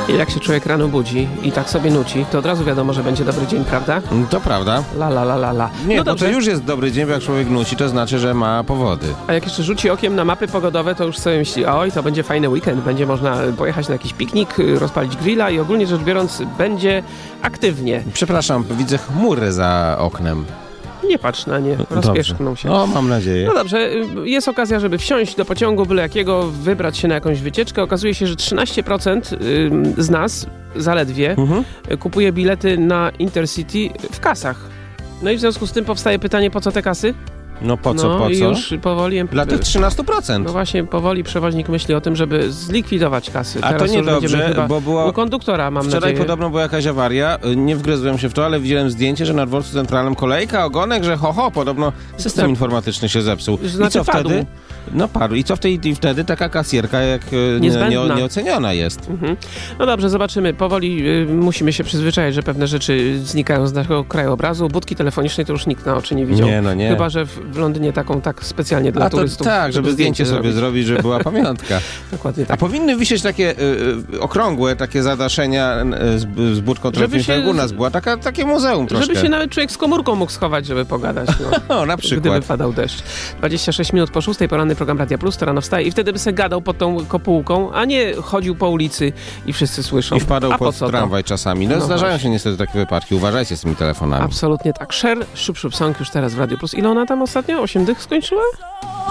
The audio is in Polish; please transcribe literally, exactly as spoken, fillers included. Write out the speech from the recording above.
I jak się człowiek rano budzi i tak sobie nuci, to od razu wiadomo, że będzie dobry dzień, prawda? To prawda. La, la, la, la, la. Nie, no to, dobrze. to już jest dobry dzień, bo jak człowiek nuci, to znaczy, że ma powody. A jak jeszcze rzuci okiem na mapy pogodowe, to już sobie myśli, oj, to będzie fajny weekend, będzie można pojechać na jakiś piknik, rozpalić grilla i ogólnie rzecz biorąc będzie aktywnie. Przepraszam, widzę chmury za oknem. Nie patrz na nie, rozpieszkną się. O, mam nadzieję. No dobrze, jest okazja, żeby wsiąść do pociągu byle jakiego, wybrać się na jakąś wycieczkę. Okazuje się, że trzynaście procent z nas, zaledwie, Mhm. kupuje bilety na Intercity w kasach. No i w związku z tym powstaje pytanie, po co te kasy? No po co, no, po i co? już powoli... Dla tych trzynaście procent. No właśnie, powoli przewoźnik myśli o tym, żeby zlikwidować kasy. A Teraz to już będziemy niedobrze, chyba bo było... u konduktora, mam Wczoraj nadzieję. podobno była jakaś awaria, nie wgryzłem się w to, ale widziałem zdjęcie, że na dworcu centralnym kolejka, ogonek, że ho, ho, podobno system Zap- informatyczny się zepsuł. Znaczy I co padł. wtedy? No padł. I co wtedy, i wtedy taka kasjerka jak e, nie, Niezbędna. nie, nieoceniona jest. Mhm. No dobrze, zobaczymy. Powoli y, musimy się przyzwyczaić, że pewne rzeczy znikają z naszego krajobrazu. Budki telefonicznej to już nikt na oczy nie widział. Nie, no nie. Chyba że w, w Londynie taką tak specjalnie dla A to turystów. tak, żeby zdjęcie sobie zrobić. zrobić, żeby była pamiątka. Dokładnie A tak. powinny wisieć takie y, y, okrągłe, takie zadaszenia y, z, z budką Żeby telefoniczną, się- jak u nas była. Taka, takie muzeum troszkę. Żeby się nawet człowiek z komórką mógł schować, żeby pogadać. No. O, na Gdyby przykład. padał deszcz. dwadzieścia sześć minut po szóstej, poranny program Radia Plus, to rano wstaje i wtedy by se gadał pod tą kopułką, a nie chodził po ulicy i wszyscy słyszą. I wpadał a po pod co to? tramwaj czasami. No, No zdarzają właśnie. się niestety takie wypadki. Uważajcie z tymi telefonami. Absolutnie tak. Sher, Szup Szup Song już teraz w Radio Plus. Ile ona tam ostatnio? osiem dych skończyła?